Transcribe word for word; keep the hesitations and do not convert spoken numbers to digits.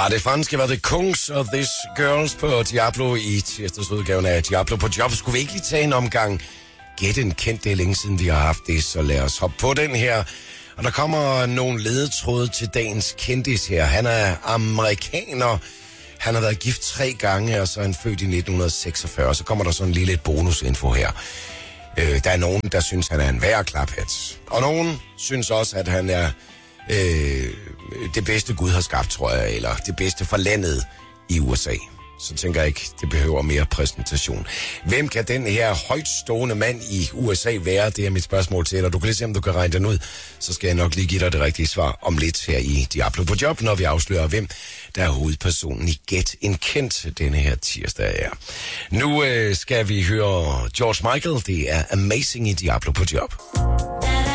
Fra det franske var det Kungs og This Girls på Diablo i tirsdagsudgaven af Diablo på Job. Skulle vi ikke lige tage en omgang Gæt en kendt? Det er længe siden, vi har haft det, så lad os hoppe på den her. Og der kommer nogle ledetråde til dagens kendis her. Han er amerikaner. Han har været gift tre gange, og så er han født i nitten seksogfyrre. Så kommer der sådan lige lidt bonusinfo her. Øh, der er nogen, der synes, han er en værre klaphat. Og nogen synes også, at han er øh, det bedste Gud har skabt, tror jeg, eller det bedste for landet i U S A. Så tænker jeg ikke, det behøver mere præsentation. Hvem kan den her højtstående mand i U S A være? Det er mit spørgsmål til dig. Du kan lige se, om du kan regne den ud. Så skal jeg nok lige give dig det rigtige svar om lidt her i Diablo på Job, når vi afslører, hvem der er hovedpersonen i Gæt en kendt denne her tirsdag er. Nu øh, skal vi høre George Michael. Det er Amazing i Diablo på Job.